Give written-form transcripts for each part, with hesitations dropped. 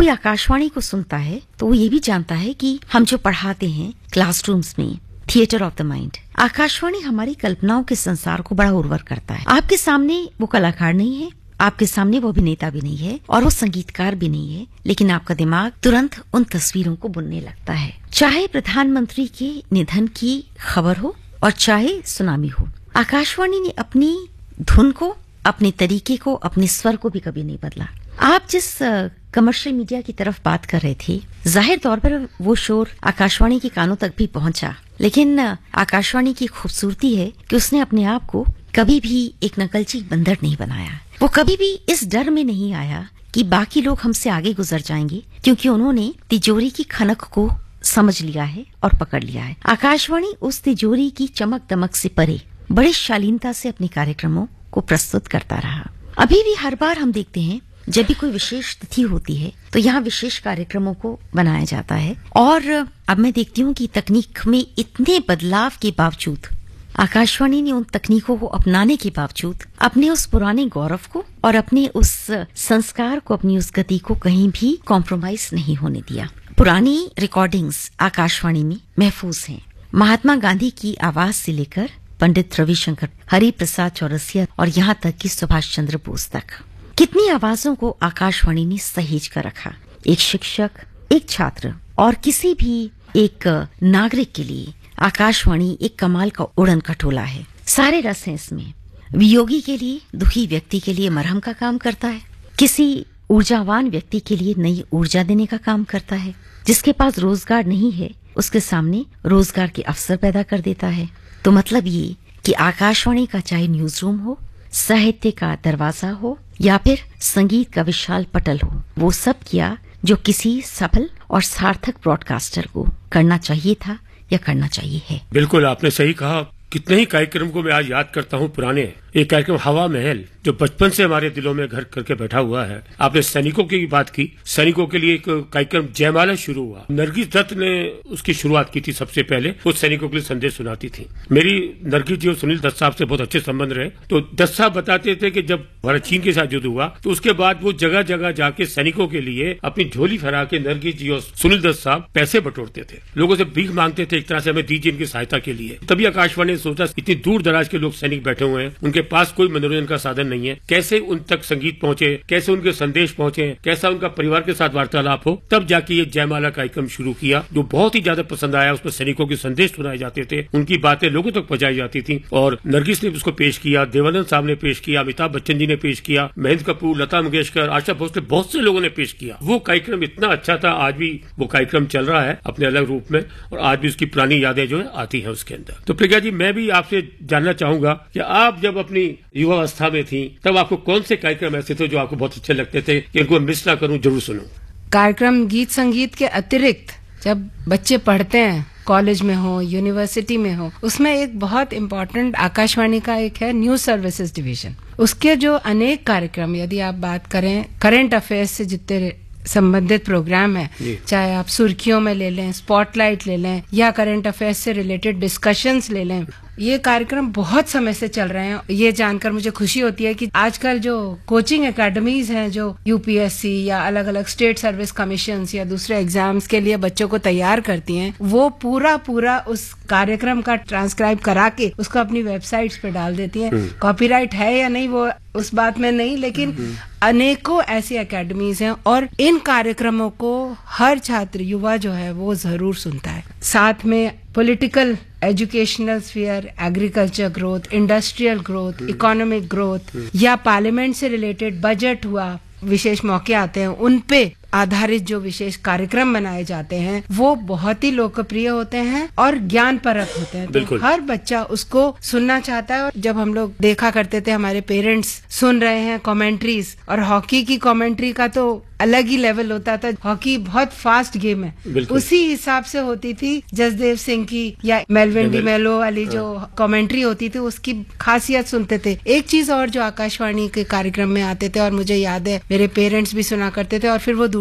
कोई आकाशवाणी को सुनता है तो वो ये भी जानता है कि हम जो पढ़ाते हैं क्लासरूम्स में, theatre of the mind, Akashvani हमारी कल्पनाओं के संसार को बड़ा उर्वर करता है। आपके सामने वो कलाकार नहीं है, आपके सामने वो अभिनेता भी नहीं है और वो संगीतकार भी नहीं है, लेकिन आपका दिमाग तुरंत उन तस्वीरों को बुनने लगता है। चाहे प्रधानमंत्री के निधन की खबर हो और चाहे सुनामी हो, आकाशवाणी ने अपनी धुन को, अपने तरीके को, अपने स्वर को भी कभी नहीं बदला। आप जिस कमर्शियल मीडिया की तरफ बात कर रहे थे, जाहिर तौर पर वो शोर आकाशवाणी के कानों तक भी पहुंचा, लेकिन आकाशवाणी की खूबसूरती है कि उसने अपने आप को कभी भी एक नकलची बंदर नहीं बनाया। वो कभी भी इस डर में नहीं आया कि बाकी लोग हमसे आगे गुजर जाएंगे, क्योंकि उन्होंने तिजोरी की खनक को समझ लिया है और पकड़ लिया है। आकाशवाणी उस तिजोरी की चमक दमक से परे बड़ी शालीनता से अपने कार्यक्रमों को प्रस्तुत करता रहा। अभी भी हर बार हम देखते हैं जब भी कोई विशेष तिथि होती है तो यहाँ विशेष कार्यक्रमों को बनाया जाता है। और अब मैं देखती हूँ कि तकनीक में इतने बदलाव के बावजूद, आकाशवाणी ने उन तकनीकों को अपनाने के बावजूद अपने उस पुराने गौरव को और अपने उस संस्कार को, अपनी उस गति को कहीं भी कॉम्प्रोमाइज नहीं होने दिया। पुरानी रिकॉर्डिंग्स आकाशवाणी में महफूज हैं। महात्मा गांधी की आवाज से लेकर पंडित रविशंकर, हरिप्रसाद चौरसिया और यहाँ तक कि सुभाष चंद्र बोस तक कितनी आवाजों को आकाशवाणी ने सहेज कर रखा। एक शिक्षक, एक छात्र और किसी भी एक नागरिक के लिए आकाशवाणी एक कमाल का उड़न खटोला है। सारे रस हैं इसमें। वियोगी के लिए, दुखी व्यक्ति के लिए मरहम का काम करता है, किसी ऊर्जावान व्यक्ति के लिए नई ऊर्जा देने का काम करता है, जिसके पास रोजगार नहीं है उसके सामने रोजगार के अवसर पैदा कर देता है। तो मतलब ये कि आकाशवाणी का चाहे न्यूज रूम हो, साहित्य का दरवाजा हो या फिर संगीत का विशाल पटल हो, वो सब किया जो किसी सफल और सार्थक ब्रॉडकास्टर को करना चाहिए था या करना चाहिए है। बिल्कुल आपने सही कहा। कितने ही कार्यक्रम को मैं आज याद करता हूँ पुराने। एक कार्यक्रम हवा महल जो बचपन से हमारे दिलों में घर करके बैठा हुआ है। आपने सैनिकों की बात की, सैनिकों के लिए एक कार्यक्रम जयमाला शुरू हुआ। नरगिस दत्त ने उसकी शुरुआत की थी सबसे पहले। वो सैनिकों के लिए संदेश सुनाती थी। मेरी नरगिस जी और सुनील दत्त साहब से बहुत अच्छे संबंध रहे। तो दत्त साहब बताते थे कि जब भारत चीन के साथ युद्ध हुआ तो उसके बाद वो जगह जगह जाके सैनिकों के लिए अपनी झोली फहरा के नरगिस जी और सुनील दत्त साहब पैसे बटोरते थे, लोगों से भीख मांगते थे, एक तरह से हमें दीजिए इनकी सहायता के लिए। तभी आकाशवाणी ने सोचा इतनी दूर दराज के लोग सैनिक बैठे हुए हैं, उनके पास कोई मनोरंजन का साधन नहीं है, कैसे उन तक संगीत पहुंचे, कैसे उनके संदेश पहुंचे, कैसा उनका परिवार के साथ वार्तालाप हो। तब जाके ये जयमाला कार्यक्रम शुरू किया जो बहुत ही ज्यादा पसंद आया। उसमें सैनिकों के संदेश सुनाए जाते थे, उनकी बातें लोगों तक पहुंचाई जाती थी। और नरगिस ने उसको पेश किया, देवानंद साहब ने पेश किया, अमिताभ बच्चन जी ने पेश किया, महेंद्र कपूर, लता मंगेशकर, आशा भोसले, बहुत से लोगों ने पेश किया। वो कार्यक्रम इतना अच्छा था। आज भी वो कार्यक्रम चल रहा है अपने अलग रूप में और आज भी उसकी पुरानी यादें जो है आती है उसके अंदर। तो प्रज्ञा जी, मैं भी आपसे जानना चाहूंगा कि आप जब अपनी युवावस्था में थी तब आपको कौन से कार्यक्रम ऐसे थे जो आपको बहुत अच्छे लगते थे कि इनको मिस ना करूं, जरूर सुनूं? कार्यक्रम गीत संगीत के अतिरिक्त जब बच्चे पढ़ते हैं, कॉलेज में हो, यूनिवर्सिटी में हो, उसमें एक बहुत इम्पोर्टेंट आकाशवाणी का एक है न्यूज सर्विसेज डिवीजन। उसके जो अनेक कार्यक्रम, यदि आप बात करें करंट अफेयर्स से जितने संबंधित प्रोग्राम है, चाहे आप सुर्खियों में ले लें, स्पॉटलाइट ले लें या करंट अफेयर्स से रिलेटेड डिस्कशंस ले लें, ये कार्यक्रम बहुत समय से चल रहे हैं। ये जानकर मुझे खुशी होती है कि आजकल जो कोचिंग एकेडमीज हैं जो यूपीएससी या अलग अलग स्टेट सर्विस कमीशंस या दूसरे एग्जाम्स के लिए बच्चों को तैयार करती हैं, वो पूरा उस कार्यक्रम का ट्रांसक्राइब करा के उसको अपनी वेबसाइट्स पे डाल देती हैं। कॉपीराइट है या नहीं वो उस बात में नहीं, लेकिन अनेकों ऐसी एकेडमीज हैं और इन कार्यक्रमों को हर छात्र, युवा जो है वो जरूर सुनता है। साथ में political, educational sphere, agriculture growth, industrial growth, economic growth या पार्लियामेंट से रिलेटेड बजट हुआ, विशेष मौके आते हैं, उन पे आधारित जो विशेष कार्यक्रम बनाए जाते हैं वो बहुत ही लोकप्रिय होते हैं और ज्ञान परक होते हैं। तो हर बच्चा उसको सुनना चाहता है। और जब हम लोग देखा करते थे हमारे पेरेंट्स सुन रहे हैं कमेंट्रीज, और हॉकी की कमेंट्री का तो अलग ही लेवल होता था। हॉकी बहुत फास्ट गेम है, उसी हिसाब से होती थी जसदेव सिंह की या मेलविन डी मेलो वाली जो कमेंट्री होती थी, उसकी खासियत सुनते थे। एक चीज और जो आकाशवाणी के कार्यक्रम में आते थे और मुझे याद है मेरे पेरेंट्स भी सुना करते थे और फिर वो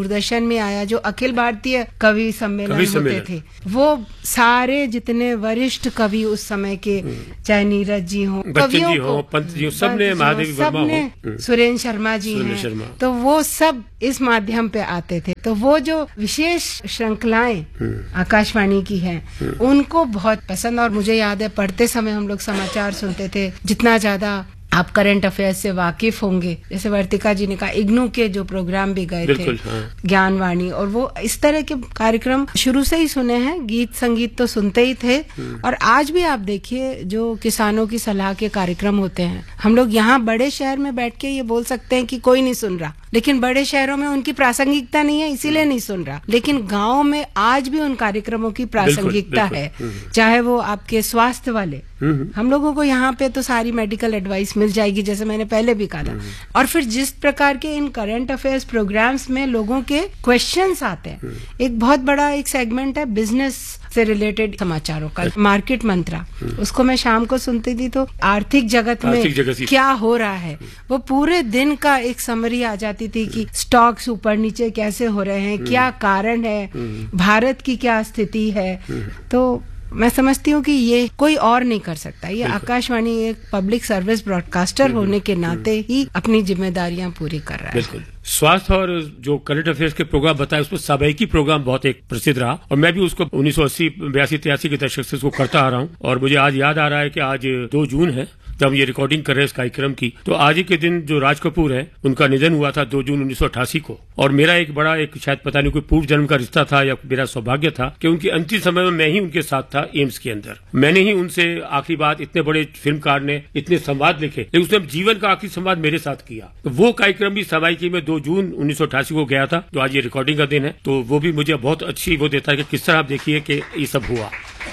दूरदर्शन में आया, जो अखिल भारतीय कवि सम्मेलन होते थे, वो सारे जितने वरिष्ठ कवि उस समय के, चाहे नीरज जी हो, कवियों को, पंत जी, सबने, महादेवी वर्मा हो, सुरेंद्र शर्मा जी हैं, तो वो सब इस माध्यम पे आते थे। तो वो जो विशेष श्रृंखलाएं आकाशवाणी की हैं, उनको बहुत पसंद। और मुझे याद है पढ़ते समय हम लोग समाचार सुनते थे, जितना ज्यादा आप करंट अफेयर्स से वाकिफ होंगे, जैसे वर्तिका जी ने कहा, इग्नू के जो प्रोग्राम भी गए थे, ज्ञानवाणी, और वो इस तरह के कार्यक्रम शुरू से ही सुने हैं। गीत संगीत तो सुनते ही थे। और आज भी आप देखिए जो किसानों की सलाह के कार्यक्रम होते हैं, हम लोग यहाँ बड़े शहर में बैठ के ये बोल सकते हैं कि कोई नहीं सुन रहा, लेकिन बड़े शहरों में उनकी प्रासंगिकता नहीं है, इसीलिए नहीं सुन रहा। लेकिन गाँव में आज भी उन कार्यक्रमों की प्रासंगिकता है, चाहे वो आपके स्वास्थ्य वाले, हम लोगों को यहाँ पे तो सारी मेडिकल एडवाइस मिल जाएगी, जैसे मैंने पहले भी कहा था। और फिर जिस प्रकार के इन करंट अफेयर्स प्रोग्राम्स में लोगों के क्वेश्चंस आते हैं, एक बहुत बड़ा एक सेगमेंट है बिजनेस से रिलेटेड समाचारों का, मार्केट मंत्रा, उसको मैं शाम को सुनती थी। तो आर्थिक जगत में क्या हो रहा है, वो पूरे दिन का एक समरी आ जाती थी कि स्टॉक्स ऊपर नीचे कैसे हो रहे हैं, क्या कारण है, भारत की क्या स्थिति है। तो मैं समझती हूँ कि ये कोई और नहीं कर सकता। ये आकाशवाणी एक पब्लिक सर्विस ब्रॉडकास्टर होने के नाते ही अपनी जिम्मेदारियां पूरी कर रहा है। बिल्कुल। स्वास्थ्य और जो करंट अफेयर्स के प्रोग्राम बताए, उसमें साबैकी प्रोग्राम बहुत एक प्रसिद्ध रहा, और मैं भी उसको 1980, 82, 83 के दशक से उसको करता आ रहा हूँ। और मुझे आज याद आ रहा है कि आज 2 जून है, जब हम ये रिकॉर्डिंग कर रहे हैं इस कार्यक्रम की, तो आज ही के दिन जो राज कपूर है, उनका निधन हुआ था 2 जून 1988 को। और मेरा एक बड़ा एक शायद पता नहीं कोई पूर्व जन्म का रिश्ता था या मेरा सौभाग्य था कि उनकी अंतिम समय में मैं ही उनके साथ था एम्स के अंदर। मैंने ही उनसे आखिरी बात, इतने बड़े फिल्मकार ने इतने संवाद लिखे, लेकिन उसने जीवन का आखिरी संवाद मेरे साथ किया। तो वो कार्यक्रम भी साबैकी में 2 जून 1988 को गया था, जो आज ये रिकॉर्डिंग का दिन है। तो वो भी मुझे बहुत अच्छी वो देता है कि किस तरह आप देखिए कि ये सब हुआ।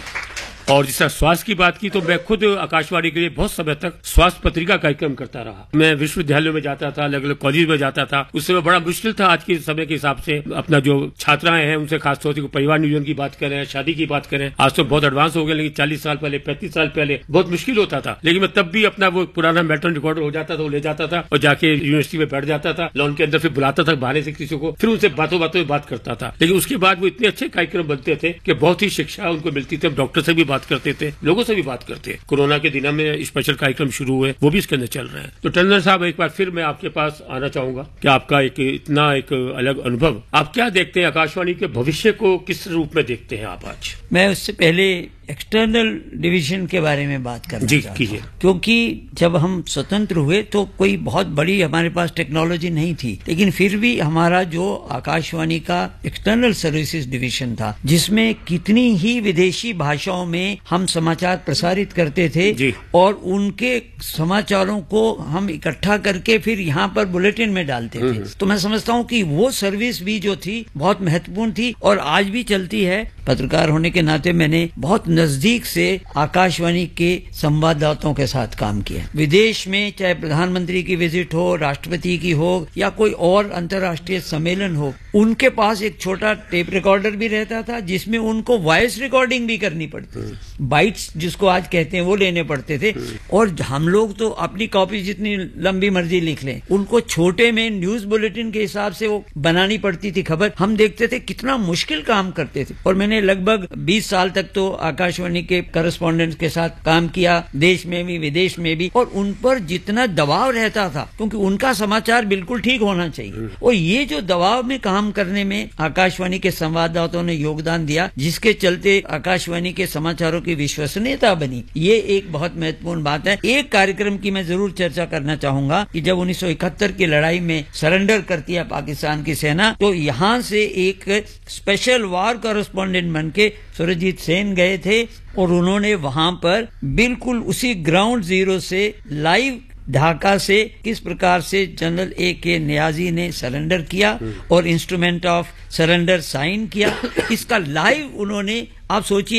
और जिस तरह स्वास्थ्य की बात की, तो मैं खुद आकाशवाणी के लिए बहुत समय तक स्वास्थ्य पत्रिका कार्यक्रम करता रहा। मैं विश्वविद्यालयों में जाता था, अलग अलग कॉलेज में जाता था। उस समय बड़ा मुश्किल था आज के समय के हिसाब से। अपना जो छात्राएं हैं उनसे खासतौर से परिवार नियोजन की बात करें, शादी की बात करें, आज तो बहुत एडवांस हो गए, लेकिन 40 साल पहले, 35 साल पहले बहुत मुश्किल होता था। लेकिन मैं तब भी अपना वो पुराना मैट्रिक रिकॉर्डर हो जाता था, वो ले जाता था और जाके यूनिवर्सिटी में बैठ जाता था, लॉन के अंदर, फिर बुलाता था बहाने से किसी को, फिर उनसे बातों में बात करता था। लेकिन उसके बाद वो इतने अच्छे कार्यक्रम बनते थे कि बहुत ही शिक्षा उनको मिलती थी। डॉक्टर से भी बात करते थे, लोगों से भी बात करते हैं। कोरोना के दिनों में स्पेशल कार्यक्रम शुरू हुए, वो भी इसके अंदर चल रहे हैं। तो टंडन साहब, एक बार फिर मैं आपके पास आना चाहूंगा कि आपका एक इतना एक अलग अनुभव, आप क्या देखते हैं आकाशवाणी के भविष्य को, किस रूप में देखते हैं आप आज? मैं उससे पहले एक्सटर्नल डिवीजन के बारे में बात करना चाहता हूं, क्योंकि जब हम स्वतंत्र हुए तो कोई बहुत बड़ी हमारे पास टेक्नोलॉजी नहीं थी, लेकिन फिर भी हमारा जो आकाशवाणी का एक्सटर्नल सर्विसेज डिवीजन था, जिसमें कितनी ही विदेशी भाषाओं में हम समाचार प्रसारित करते थे और उनके समाचारों को हम इकट्ठा करके फिर यहाँ पर बुलेटिन में डालते थे। तो मैं समझता हूँ कि वो सर्विस भी जो थी बहुत महत्वपूर्ण थी और आज भी चलती है। पत्रकार होने के नाते मैंने बहुत नजदीक से आकाशवाणी के संवाददाताओं के साथ काम किया। विदेश में चाहे प्रधानमंत्री की विजिट हो, राष्ट्रपति की हो या कोई और अंतर्राष्ट्रीय सम्मेलन हो, उनके पास एक छोटा टेप रिकॉर्डर भी रहता था जिसमें उनको वॉइस रिकॉर्डिंग भी करनी पड़ती थी। बाइट्स जिसको आज कहते हैं वो लेने पड़ते थे और हम लोग तो अपनी कॉपी जितनी लंबी मर्जी लिख लें, उनको छोटे में न्यूज बुलेटिन के हिसाब से वो बनानी पड़ती थी खबर। हम देखते थे कितना मुश्किल काम करते थे और मैंने लगभग 20 साल तक तो आकाशवाणी के करस्पॉन्डेंट्स के साथ काम किया, देश में भी विदेश में भी, और उन पर जितना दबाव रहता था क्योंकि उनका समाचार बिल्कुल ठीक होना चाहिए, और ये जो दबाव में काम करने में आकाशवाणी के संवाददाताओं ने योगदान दिया, जिसके चलते आकाशवाणी के समाचारों की विश्वसनीयता बनी, ये एक बहुत महत्वपूर्ण बात है। एक कार्यक्रम की मैं जरूर चर्चा करना चाहूंगा कि जब 1971 की लड़ाई में सरेंडर करती है पाकिस्तान की सेना, तो यहाँ से एक स्पेशल वार कॉरेस्पॉन्डेंट बन के सुरजीत सेन गए थे और उन्होंने वहां पर बिल्कुल उसी ग्राउंड जीरो से लाइव ढाका से किस प्रकार से जनरल A.K. नियाजी ने सरेंडर किया और इंस्ट्रूमेंट ऑफ सरेंडर साइन किया, इसका लाइव उन्होंने, आप सोचिए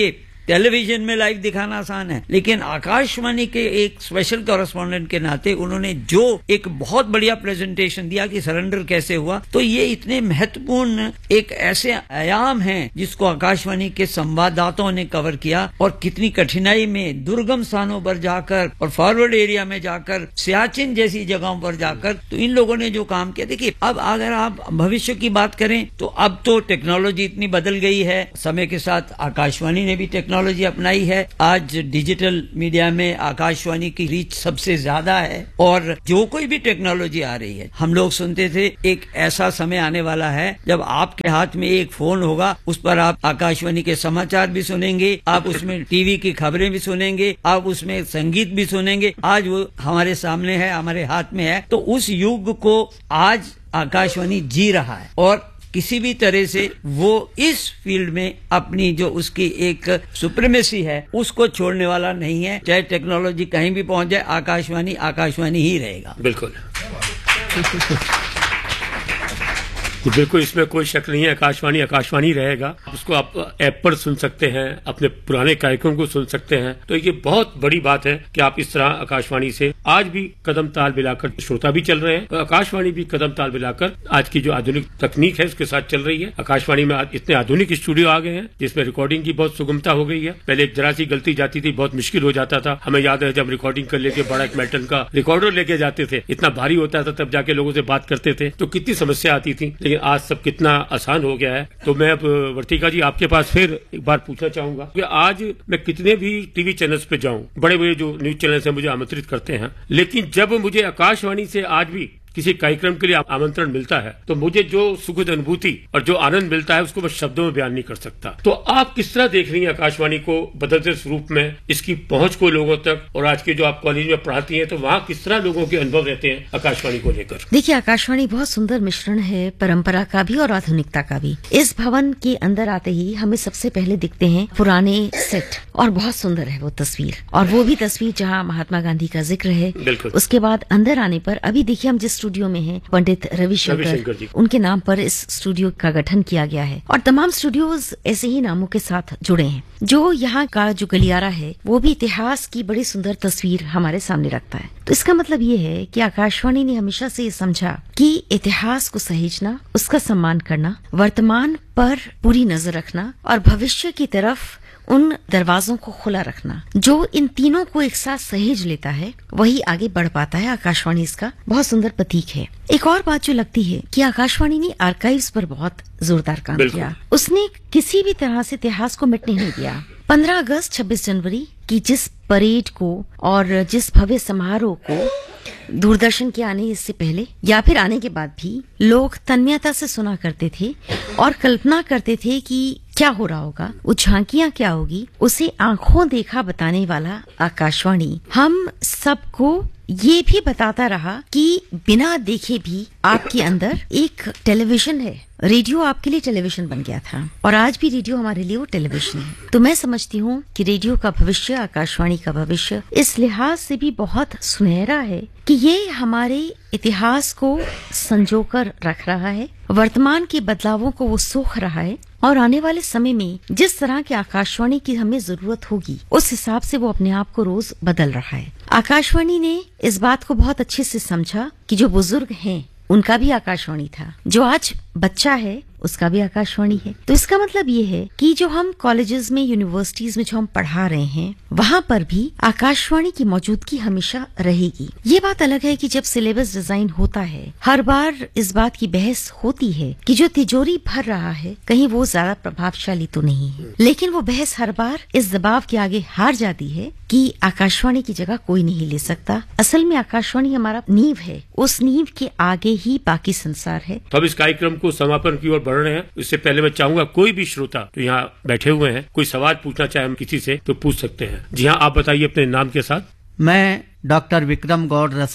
टेलीविजन में लाइव दिखाना आसान है, लेकिन आकाशवाणी के एक स्पेशल कॉरेस्पॉन्डेंट के नाते उन्होंने जो एक बहुत बढ़िया प्रेजेंटेशन दिया कि सरेंडर कैसे हुआ, तो ये इतने महत्वपूर्ण एक ऐसे आयाम हैं जिसको आकाशवाणी के संवाददाताओं ने कवर किया, और कितनी कठिनाई में दुर्गम स्थानों पर जाकर और फॉरवर्ड एरिया में जाकर, सियाचिन जैसी जगहों पर जाकर, तो इन लोगों ने जो काम किया। देखिए, अब अगर आप भविष्य की बात करें तो अब तो टेक्नोलॉजी इतनी बदल गई है, समय के साथ आकाशवाणी ने भी टेक्नोलॉजी अपनाई है। आज डिजिटल मीडिया में आकाशवाणी की रीच सबसे ज्यादा है, और जो कोई भी टेक्नोलॉजी आ रही है, हम लोग सुनते थे एक ऐसा समय आने वाला है जब आपके हाथ में एक फोन होगा, उस पर आप आकाशवाणी के समाचार भी सुनेंगे, आप उसमें टीवी की खबरें भी सुनेंगे, आप उसमें संगीत भी सुनेंगे। आज वो हमारे सामने है, हमारे हाथ में है। तो उस युग को आज आकाशवाणी जी रहा है, और किसी भी तरह से वो इस फील्ड में अपनी जो उसकी एक सुप्रीमेसी है उसको छोड़ने वाला नहीं है। चाहे टेक्नोलॉजी कहीं भी पहुंच जाए, आकाशवाणी आकाशवाणी ही रहेगा। बिल्कुल बिल्कुल, इसमें कोई शक नहीं है, आकाशवाणी आकाशवाणी रहेगा। उसको आप ऐप पर सुन सकते हैं, अपने पुराने कार्यक्रम को सुन सकते हैं। तो ये बहुत बड़ी बात है कि आप इस तरह आकाशवाणी से आज भी कदम ताल मिलाकर श्रोता भी चल रहे हैं, और आकाशवाणी भी कदम ताल मिलाकर आज की जो आधुनिक तकनीक है उसके साथ चल रही है। आकाशवाणी में इतने आधुनिक स्टूडियो आ गए हैं जिसमें रिकॉर्डिंग की बहुत सुगमता हो गई है। पहले एक जरा सी गलती जाती थी, बहुत मुश्किल हो जाता था। हमें याद है जब रिकॉर्डिंग कर लेके बड़ा एक मेल्टन का रिकॉर्डर लेके जाते थे, इतना भारी होता था, तब जाके लोगों से बात करते थे तो कितनी समस्या आती थी। आज सब कितना आसान हो गया है। तो मैं अब वर्तिका जी आपके पास फिर एक बार पूछना चाहूंगा कि आज मैं कितने भी टीवी चैनल्स पे जाऊं, बड़े बड़े जो न्यूज चैनल्स हैं मुझे आमंत्रित करते हैं, लेकिन जब मुझे आकाशवाणी से आज भी किसी कार्यक्रम के लिए आमंत्रण मिलता है तो मुझे जो सुखद अनुभूति और जो आनंद मिलता है उसको मैं शब्दों में बयान नहीं कर सकता। तो आप किस तरह देख रही हैं आकाशवाणी को बदलते स्वरूप में, इसकी पहुंच को लोगों तक, और आज के जो आप कॉलेज में पढ़ाती हैं तो वहाँ किस तरह लोगों के अनुभव रहते हैं आकाशवाणी को लेकर? देखिए, आकाशवाणी बहुत सुंदर मिश्रण है परंपरा का भी और आधुनिकता का भी। इस भवन के अंदर आते ही हमें सबसे पहले दिखते हैं पुराने सेट, और बहुत सुंदर है वो तस्वीर, और वो भी तस्वीर जहाँ महात्मा गांधी का जिक्र है। उसके बाद अंदर आने पर अभी देखिए हम जिस स्टूडियो में हैं, पंडित रविशंकर जी, उनके नाम पर इस स्टूडियो का गठन किया गया है, और तमाम स्टूडियोज ऐसे ही नामों के साथ जुड़े हैं। जो यहाँ का जो गलियारा है वो भी इतिहास की बड़ी सुंदर तस्वीर हमारे सामने रखता है। तो इसका मतलब ये है कि आकाशवाणी ने हमेशा से ये समझा कि इतिहास को सहेजना, उसका सम्मान करना, वर्तमान पर पूरी नजर रखना और भविष्य की तरफ उन दरवाजों को खुला रखना। जो इन तीनों को एक साथ सहेज लेता है वही आगे बढ़ पाता है। आकाशवाणी इसका बहुत सुंदर प्रतीक है। एक और बात जो लगती है कि आकाशवाणी ने आर्काइव्स पर बहुत जोरदार काम किया। उसने किसी भी तरह से इतिहास को मिटने नहीं दिया। 15 अगस्त 26 जनवरी की जिस परेड को और जिस भव्य समारोह को दूरदर्शन के आने से पहले या फिर आने के बाद भी लोग तन्मयता से सुना करते थे और कल्पना करते थे कि क्या हो रहा होगा, वो झांकियां क्या होगी, उसे आंखों देखा बताने वाला आकाशवाणी हम सबको ये भी बताता रहा कि बिना देखे भी आपके अंदर एक टेलीविजन है। रेडियो आपके लिए टेलीविजन बन गया था, और आज भी रेडियो हमारे लिए वो टेलीविजन है। तो मैं समझती हूँ कि रेडियो का भविष्य, आकाशवाणी का भविष्य इस लिहाज से भी बहुत सुनहरा है कि ये हमारे इतिहास को संजोकर रख रहा है, वर्तमान के बदलावों को वो सोख रहा है, और आने वाले समय में जिस तरह की आकाशवाणी की हमें जरूरत होगी उस हिसाब से वो अपने आप को रोज बदल रहा है। आकाशवाणी ने इस बात को बहुत अच्छे से समझा कि जो बुजुर्ग हैं उनका भी आकाशवाणी था, जो आज बच्चा है उसका भी आकाशवाणी है। तो इसका मतलब ये है कि जो हम कॉलेजेस में, यूनिवर्सिटीज में जो हम पढ़ा रहे हैं वहाँ पर भी आकाशवाणी की मौजूदगी हमेशा रहेगी। ये बात अलग है कि जब सिलेबस डिजाइन होता है हर बार इस बात की बहस होती है कि जो तिजोरी भर रहा है कहीं वो ज्यादा प्रभावशाली तो नहीं है, लेकिन वो बहस हर बार इस दबाव के आगे हार जाती है कि आकाशवाणी की जगह कोई नहीं ले सकता। असल में आकाशवाणी हमारा नींव है, उस नींव के आगे ही बाकी संसार है। तो अब इस कार्यक्रम को समापन की ओर बढ़ रहे हैं। इससे पहले मैं चाहूंगा कोई भी श्रोता तो यहाँ बैठे हुए हैं, कोई सवाल पूछना चाहे हम किसी से तो पूछ सकते हैं। जी हाँ, आप बताइए अपने नाम के साथ। मैं डॉक्टर विक्रम गौड़ रसिक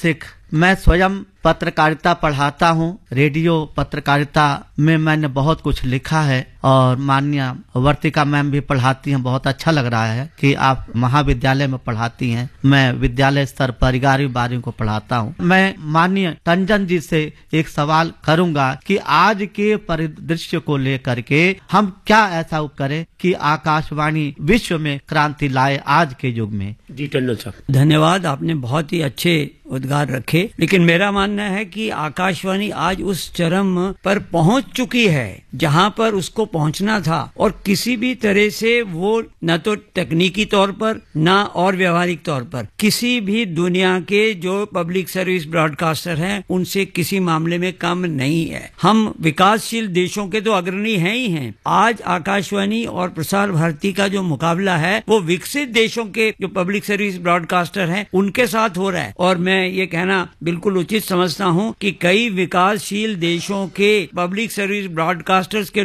मैं स्वयं पत्रकारिता पढ़ाता हूँ। रेडियो पत्रकारिता में मैंने बहुत कुछ लिखा है और माननीय वर्तिका मैम भी पढ़ाती हैं। बहुत अच्छा लग रहा है कि आप महाविद्यालय में पढ़ाती हैं। मैं विद्यालय स्तर पर 11वीं-12वीं को पढ़ाता हूँ। मैं माननीय टंडन जी से एक सवाल करूंगा कि आज के परिदृश्य को लेकर के हम क्या ऐसा करें कि आकाशवाणी विश्व में क्रांति लाए आज के युग में। जी टंडन साहब, धन्यवाद, आपने बहुत ही अच्छे उद्गार रखे। लेकिन मेरा मानना है कि आकाशवाणी आज उस चरम पर पहुंच चुकी है जहां पर उसको पहुंचना था, और किसी भी तरह से वो न तो तकनीकी तौर पर न और व्यवहारिक तौर पर किसी भी दुनिया के जो पब्लिक सर्विस ब्रॉडकास्टर हैं उनसे किसी मामले में कम नहीं है। हम विकासशील देशों के तो अग्रणी हैं ही हैं। आज आकाशवाणी और प्रसार भारती का जो मुकाबला है वो विकसित देशों के जो पब्लिक सर्विस ब्रॉडकास्टर हैं उनके साथ हो रहा है। और मैं ये कहना बिल्कुल उचित समझता हूं कि कई विकासशील देशों के पब्लिक सर्विस ब्रॉडकास्टर्स के